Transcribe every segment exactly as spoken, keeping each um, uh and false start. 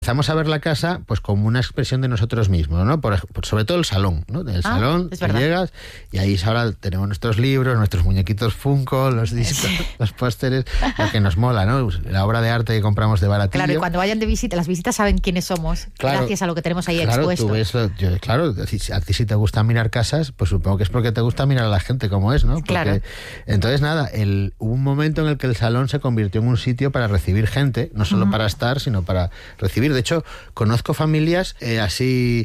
empezamos a ver la casa pues como una expresión de nosotros mismos, ¿no? Por, por, sobre todo el salón, ¿no? El ah, salón, te llegas y ahí ahora tenemos nuestros libros, nuestros muñequitos Funko, los discos, sí. los pósteres, lo que nos mola, ¿no? La obra de arte que compramos de baratillo. Claro, y cuando vayan de visita, las visitas saben quiénes somos, claro, gracias a lo que tenemos ahí claro, expuesto. Tú ves lo, yo, claro, a ti si te gusta mirar casas, pues supongo que es porque te gusta mirar a la gente como es, ¿no? Porque, claro. Entonces, nada, el, hubo un momento en el que el salón se convirtió en un sitio para recibir gente, no solo uh-huh. para estar, sino para recibir. De hecho, conozco familias eh, así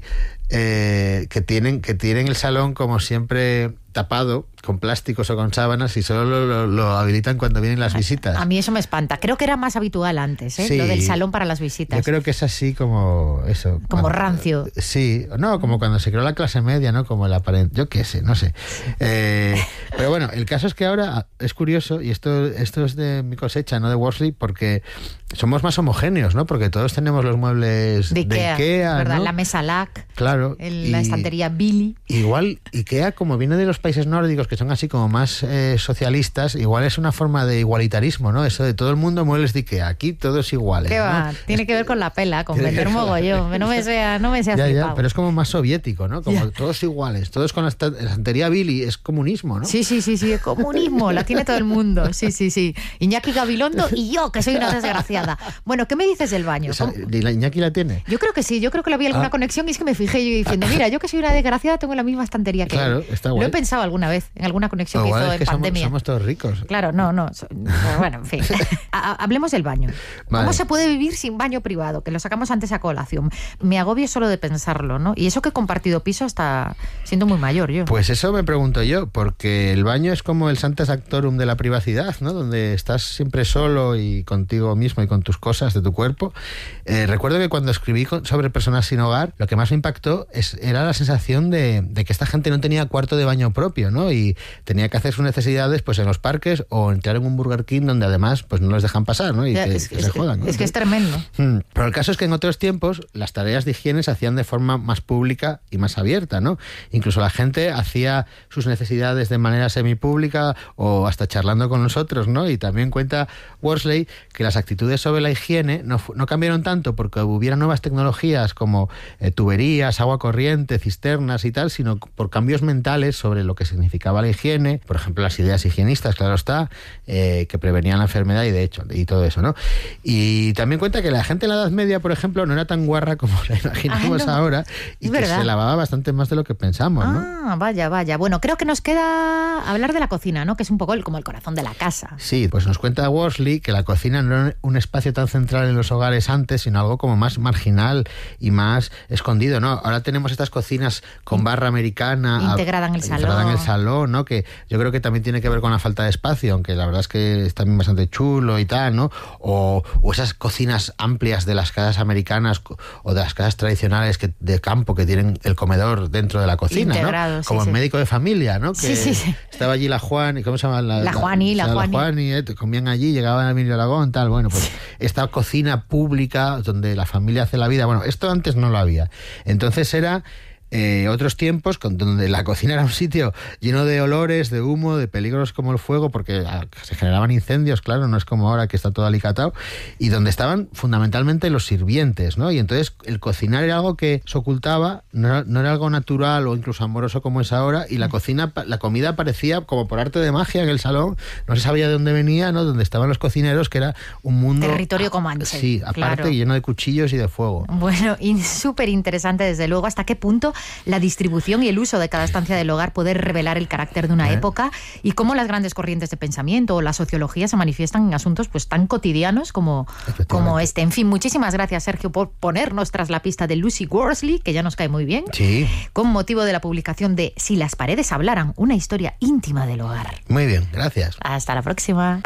eh, que tienen que tienen el salón como siempre tapado con plásticos o con sábanas y solo lo, lo, lo habilitan cuando vienen las visitas. A mí eso me espanta. Creo que era más habitual antes, ¿eh? Sí, lo del salón para las visitas. Yo creo que es así como eso. Como cuando, rancio. Sí, no, como cuando se creó la clase media, ¿no? Como el aparente. Yo qué sé, no sé. Eh, pero bueno, el caso es que ahora es curioso, y esto, esto es de mi cosecha, no de Worsley, porque somos más homogéneos, ¿no? Porque todos tenemos los muebles de Ikea, de Ikea ¿verdad? ¿no? La mesa Lack. Claro. El, la estantería Billy. Igual, Ikea, como viene de los países nórdicos, que son así como más eh, socialistas, igual es una forma de igualitarismo, ¿no? Eso de todo el mundo muebles de Ikea, aquí todos iguales. ¿Qué va? ¿no? Tiene que ver con la pela, con vender mogollón. No me sea, no me sea ya, flipado. Ya, pero es como más soviético, ¿no? Como ya. todos iguales, todos con la estantería Billy, es comunismo, ¿no? Sí, sí, sí, sí, comunismo, la tiene todo el mundo. Sí, sí, sí. Iñaki Gabilondo y yo, que soy una desgraciada. Bueno, ¿qué me dices del baño? Esa, ¿la Iñaki la tiene? Yo creo que sí, yo creo que le había alguna ah. conexión y es que me fijé yo diciendo, mira, yo que soy una desgraciada tengo la misma estantería que claro, él. Está guay. Lo he pensado alguna vez, en alguna conexión o que igual hizo es que en pandemia. Somos, somos todos ricos. Claro, no, no. So, bueno, en fin. Ha, hablemos del baño. Vale. ¿Cómo se puede vivir sin baño privado? Que lo sacamos antes a colación. Me agobio solo de pensarlo, ¿no? Y eso que he compartido piso hasta siendo muy mayor yo. Pues eso me pregunto yo, porque el baño es como el Sancta Sanctorum de la privacidad, ¿no? Donde estás siempre solo y contigo mismo y con tus cosas de tu cuerpo. Eh, recuerdo que cuando escribí sobre personas sin hogar, lo que más me impactó es, era la sensación de, de que esta gente no tenía cuarto de baño propio, ¿no? Y tenía que hacer sus necesidades pues en los parques o entrar en un Burger King donde además pues no les dejan pasar, ¿no? Y ya, que, es, que es, se jodan, ¿no? Es que es tremendo. Pero el caso es que en otros tiempos las tareas de higiene se hacían de forma más pública y más abierta, ¿no? Incluso la gente hacía sus necesidades de manera semipública o hasta charlando con nosotros, ¿no? Y también cuenta Worsley que las actitudes sobre la higiene no, no cambiaron tanto porque hubiera nuevas tecnologías como eh, tuberías, agua corriente, cisternas y tal, sino por cambios mentales sobre lo que significaba la higiene, por ejemplo las ideas higienistas, claro está, eh, que prevenían la enfermedad y de hecho, y todo eso, ¿no? Y también cuenta que la gente en la Edad Media, por ejemplo, no era tan guarra como la imaginamos Ay, no. ahora y es que verdad. se lavaba bastante más de lo que pensamos, ¿no? Ah, vaya, vaya. Bueno, creo que nos queda hablar de la cocina, ¿no? Que es un poco el, como el corazón de la casa. Sí, pues nos cuenta Worsley que la cocina no era un espacio tan central en los hogares antes, sino algo como más marginal y más escondido, ¿no? Ahora tenemos estas cocinas con barra americana integrada en el salón, integrada en el salón, ¿no? Que yo creo que también tiene que ver con la falta de espacio, aunque la verdad es que es también bastante chulo y tal, ¿no? O, o esas cocinas amplias de las casas americanas o de las casas tradicionales que, de campo que tienen el comedor dentro de la cocina, integrado, ¿no? sí, Como sí. en Médico de Familia, ¿no? Que sí, sí, sí. estaba allí la Juan, ¿cómo se llama? La, la Juani, la, la Juani. La Juani, ¿eh? Comían allí, llegaban a Emilio Aragón, tal, bueno, pues esta cocina pública donde la familia hace la vida, bueno, esto antes no lo había. Entonces era eh, otros tiempos con, donde la cocina era un sitio lleno de olores, de humo, de peligros como el fuego, porque ah, se generaban incendios, claro, no es como ahora que está todo alicatado, y donde estaban fundamentalmente los sirvientes, ¿no? Y entonces el cocinar era algo que se ocultaba, no era, no era algo natural o incluso amoroso como es ahora, y la cocina, la comida aparecía como por arte de magia en el salón, no se sabía de dónde venía, ¿no? Donde estaban los cocineros, que era un mundo... Territorio comanche. Sí, aparte, claro. Lleno de cuchillos y de fuego. Bueno, y súper interesante desde luego hasta qué punto la distribución y el uso de cada estancia del hogar puede revelar el carácter de una ¿Eh? época y cómo las grandes corrientes de pensamiento o la sociología se manifiestan en asuntos pues tan cotidianos como, como este. En fin, muchísimas gracias, Sergio, por ponernos tras la pista de Lucy Worsley, que ya nos cae muy bien, sí. con motivo de la publicación de Si las paredes hablaran, una historia íntima del hogar. Muy bien, gracias. Hasta la próxima.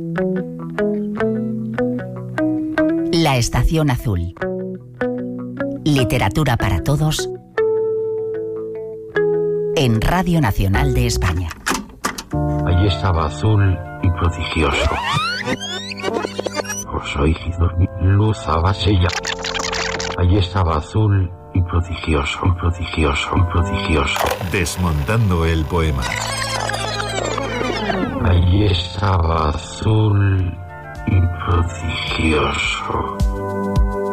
La Estación Azul. Literatura para todos en Radio Nacional de España. Allí estaba azul y prodigioso. Os oí dormir, luz abasella. Allí estaba azul y prodigioso, prodigioso, prodigioso. Desmontando el poema. Allí estaba azul y prodigioso.